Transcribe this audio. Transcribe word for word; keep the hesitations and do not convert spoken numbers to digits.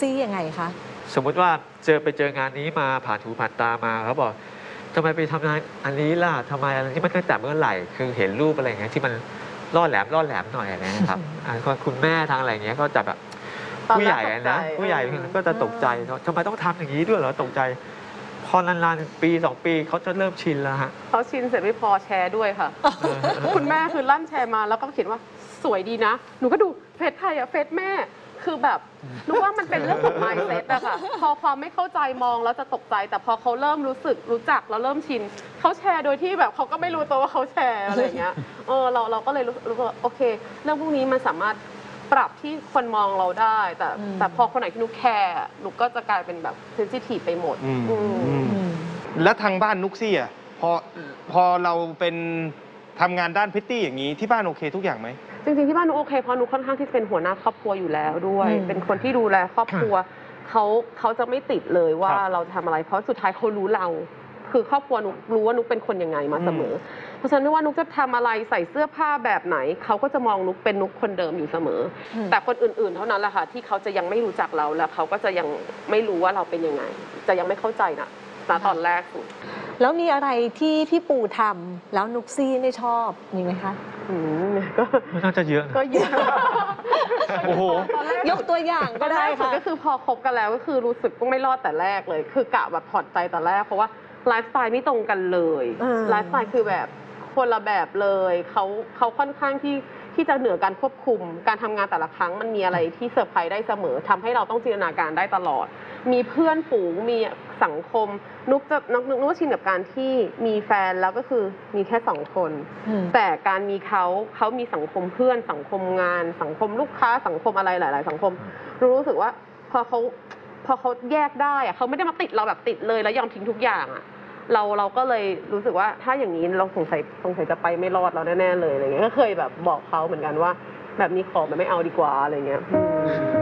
ซี่ยังไงคะสมมุติว่าเจอไปเจองานนี้มาผ่านหูผ่านตามาเขาบอกทำไมไปทำงานอันนี้ล่ะทำไมอันนี้มันตั้งแต่เมื่อไหร่คือเห็นรูปอะไรอย่างเงี้ยที่มันล่อแหลมล่อแหลมหน่อยอะไรนะครับ คุณแม่ทางอะไรอย่างเงี้ยก็จะแบบผู้ใหญ่นะผู้ใหญ่ก็จะตกใจทำไมต้องทำอย่างนี้ด้วยเหรอตกใจพอนานๆปีสองปีเขาจะเริ่มชินแล้วฮะเขาชินเสร็จไม่พอแชร์ด้วยค่ะคุณแม่คือลั่นแชร์มาแล้วก็เขียนว่าสวยดีนะหนูก็ดูเฟซใครอะเฟซแม่คือแบบหนูว่ามันเป็นเรื่องของ mindset อะค่ะพอความไม่เข้าใจมองแล้วจะตกใจแต่พอเขาเริ่มรู้สึกรู้จักแล้วเริ่มชินเขาแชร์โดยที่แบบเขาก็ไม่รู้ตัวว่าเขาแชร์อะไรอย่างเงี้ยเออเราเราก็เลยรู้ว่าโอเคเรื่องพวกนี้มันสามารถปรับที่คนมองเราได้แต่แต่พอคนไหนที่นุกแคร์นุกก็จะกลายเป็นแบบเซนซิทีฟไปหมดแล้วทางบ้านนุกซี่อ่ะพอพอเราเป็นทำงานด้านพิตตี้อย่างนี้ที่บ้านโอเคทุกอย่างไหมจริงๆที่บ้านนุกโอเคเพราะนุกค่อนข้างที่จะเป็นหัวหน้าครอบครัวอยู่แล้วด้วยเป็นคนที่ดูแลครอบครัวเขาเขาจะไม่ติดเลยว่าเราทำอะไรเพราะสุดท้ายเขารู้เราคือครอบครัวนุกรู้ว่านุกเป็นคนยังไงมาเสมอเพราะฉะนั้นไม่ว่านุกจะทำอะไรใส่เสื้อผ้าแบบไหนเขาก็จะมองนุกเป็นนุกคนเดิมอยู่เสมอแต่คนอื่นๆเท่านั้นแหละค่ะที่เขาจะยังไม่รู้จักเราแล้วเขาก็จะยังไม่รู้ว่าเราเป็นยังไงจะยังไม่เข้าใจนะตอนแรกสุดแล้วมีอะไรที่พี่ปูทำแล้วนุกซี่ไม่ชอบมีไหมคะอืมก็น่าจะเยอะก็เยอะโอ้โหยกตัวอย่างก็ได้ค่ะก็คือพอคบกันแล้วก็คือรู้สึกก็ไม่รอดแต่แรกเลยคือกะแบบถอดใจแต่แรกเพราะว่าไลฟ์สไตล์ไม่ตรงกันเลยไลฟ์สไตล์คือแบบคนละแบบเลยเขาเขาค่อนข้างที่ที่จะเหนือการควบคุมการทำงานแต่ละครั้งมันมีอะไรที่เซอร์ไพรส์ได้เสมอทำให้เราต้องจินตนาการได้ตลอดมีเพื่อนฝูงมีสังคมนุกจะนุกนุกชินกับการที่มีแฟนแล้วก็คือมีแค่สองคนแต่การมีเขาเขามีสังคมเพื่อนสังคมงานสังคมลูกค้าสังคมอะไรหลาย ๆ สังคมรู้สึกว่าพอเขาพอเขาแยกได้อะเขาไม่ได้มาติดเราแบบติดเลยแล้วยอมทิ้งทุกอย่างอะเราเราก็เลยรู้สึกว่าถ้าอย่างนี้เราสงสัยสงสัยจะไปไม่รอดเราแน่ๆเลยอะไรเงี้ยก็เคยแบบบอกเขาเหมือนกันว่าแบบนี้ขอมันไม่เอาดีกว่าอะไรเงี้ย